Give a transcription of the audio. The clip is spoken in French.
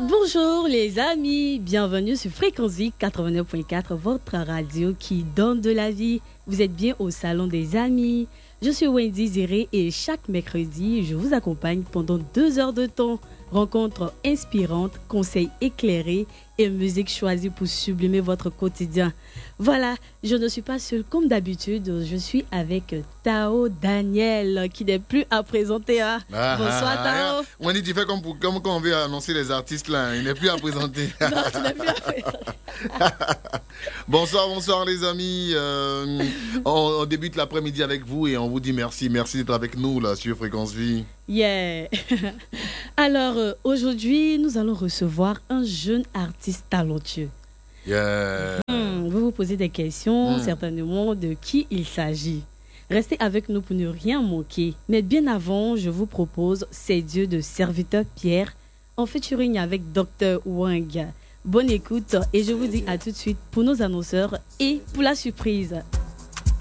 Bonjour les amis, bienvenue sur Fréquence Vie 89.4, votre radio qui donne de la vie. Vous êtes bien au Salon des Amis. Je suis Wendy Ziré et chaque mercredi, je vous accompagne pendant 2 heures de temps. Rencontres inspirantes, conseils éclairés et musique choisie pour sublimer votre quotidien. Voilà, je ne suis pas seule comme d'habitude, je suis avec Tao Daniel qui n'est plus à présenter. Bonsoir Tao. Wendy, tu fais comme quand on veut annoncer les artistes là, il n'est plus à présenter. Non, tu n'es plus à présenter. Bonsoir les amis. On débute l'après-midi avec vous et on vous dit merci d'être avec nous là sur Fréquence Vie. Yeah. Alors aujourd'hui, nous allons recevoir un jeune artiste talentueux. Yeah. Vous vous posez des questions, certainement, de qui il s'agit. Restez avec nous pour ne rien manquer. Mais bien avant, je vous propose C'est Dieu de Serviteur Pierre en featuring avec Dr. Wang. Bonne écoute et je vous dis à tout de suite pour nos annonceurs et pour la surprise.